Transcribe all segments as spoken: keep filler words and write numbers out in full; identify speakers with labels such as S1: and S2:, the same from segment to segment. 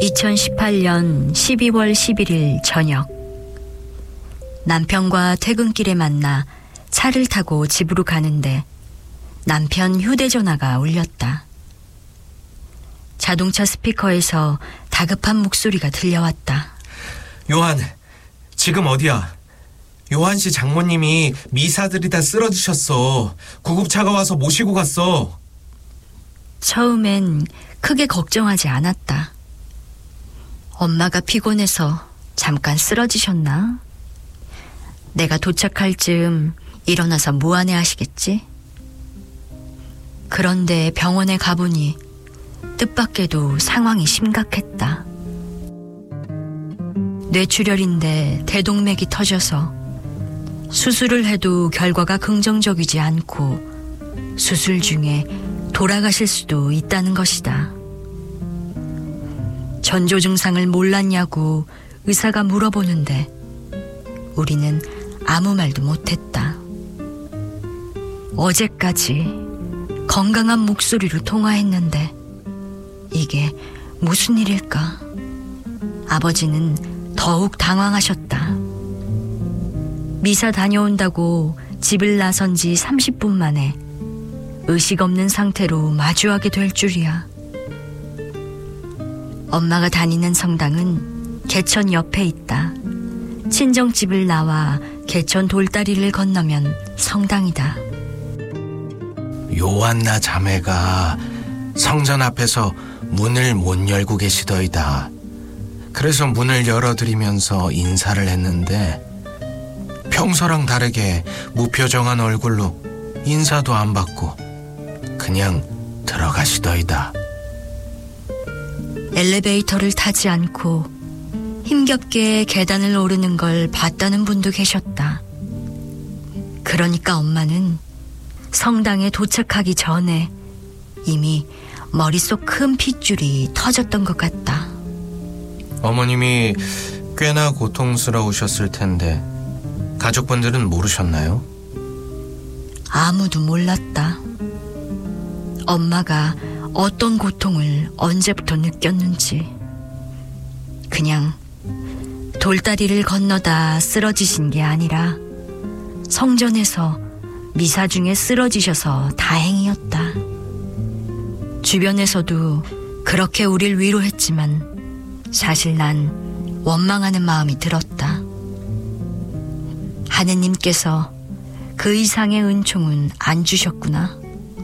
S1: 이천십팔 년 십이월 십일일 저녁, 남편과 퇴근길에 만나 차를 타고 집으로 가는데 남편 휴대전화가 울렸다. 자동차 스피커에서 다급한 목소리가 들려왔다.
S2: 요한, 지금 어디야? 요한 씨 장모님이 미사들이다 쓰러지셨어. 구급차가 와서 모시고 갔어.
S1: 처음엔 크게 걱정하지 않았다. 엄마가 피곤해서 잠깐 쓰러지셨나? 내가 도착할 즈음 일어나서 무안해 하시겠지? 그런데 병원에 가보니 뜻밖에도 상황이 심각했다. 뇌출혈인데 대동맥이 터져서 수술을 해도 결과가 긍정적이지 않고 수술 중에 돌아가실 수도 있다는 것이다. 전조 증상을 몰랐냐고 의사가 물어보는데 우리는 아무 말도 못했다. 어제까지 건강한 목소리로 통화했는데 이게 무슨 일일까? 아버지는 더욱 당황하셨다. 미사 다녀온다고 집을 나선 지 삼십 분 만에 의식 없는 상태로 마주하게 될 줄이야. 엄마가 다니는 성당은 개천 옆에 있다. 친정집을 나와 개천 돌다리를 건너면 성당이다.
S3: 요한나 자매가 성전 앞에서 문을 못 열고 계시더이다. 그래서 문을 열어드리면서 인사를 했는데 평소랑 다르게 무표정한 얼굴로 인사도 안 받고 그냥 들어가시더이다.
S1: 엘리베이터를 타지 않고 힘겹게 계단을 오르는 걸 봤다는 분도 계셨다. 그러니까 엄마는 성당에 도착하기 전에 이미 머릿속 큰 핏줄이 터졌던 것 같다.
S2: 어머님이 꽤나 고통스러우셨을 텐데 가족분들은 모르셨나요?
S1: 아무도 몰랐다. 엄마가 어떤 고통을 언제부터 느꼈는지. 그냥 돌다리를 건너다 쓰러지신 게 아니라 성전에서 미사 중에 쓰러지셔서 다행이었다. 주변에서도 그렇게 우릴 위로했지만 사실 난 원망하는 마음이 들었다. 하느님께서 그 이상의 은총은 안 주셨구나.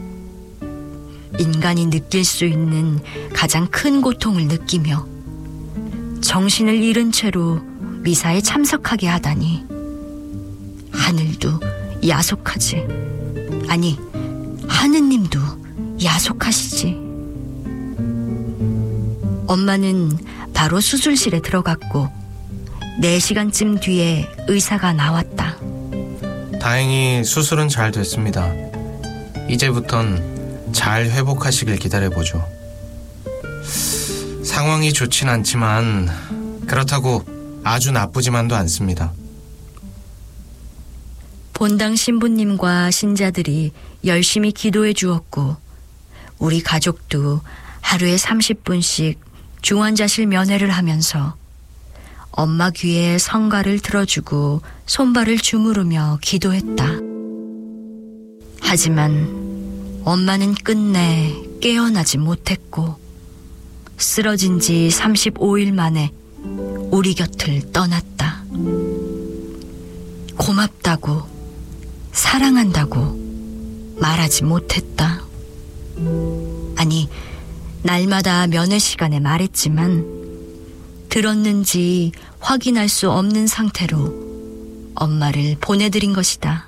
S1: 인간이 느낄 수 있는 가장 큰 고통을 느끼며 정신을 잃은 채로 미사에 참석하게 하다니. 하늘도 야속하지. 아니, 하느님도 야속하시지. 엄마는 바로 수술실에 들어갔고 네 시간쯤 뒤에 의사가 나왔다.
S2: 다행히 수술은 잘 됐습니다. 이제부턴 잘 회복하시길 기다려보죠. 상황이 좋진 않지만 그렇다고 아주 나쁘지만도 않습니다.
S1: 본당 신부님과 신자들이 열심히 기도해 주었고 우리 가족도 하루에 삼십 분씩 중환자실 면회를 하면서 엄마 귀에 성가를 틀어주고 손발을 주무르며 기도했다. 하지만 엄마는 끝내 깨어나지 못했고 쓰러진 지 삼십오 일 만에 우리 곁을 떠났다. 고맙다고, 사랑한다고 말하지 못했다. 아니, 날마다 면회 시간에 말했지만 들었는지 확인할 수 없는 상태로 엄마를 보내드린 것이다.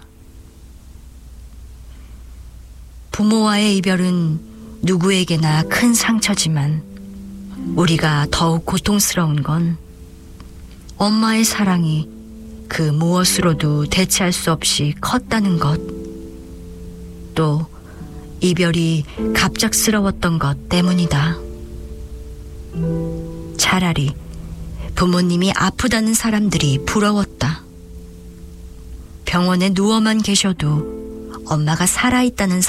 S1: 부모와의 이별은 누구에게나 큰 상처지만 우리가 더욱 고통스러운 건 엄마의 사랑이 그 무엇으로도 대체할 수 없이 컸다는 것, 또 이별이 갑작스러웠던 것 때문이다. 차라리 부모님이 아프다는 사람들이 부러웠다. 병원에 누워만 계셔도 엄마가 살아있다는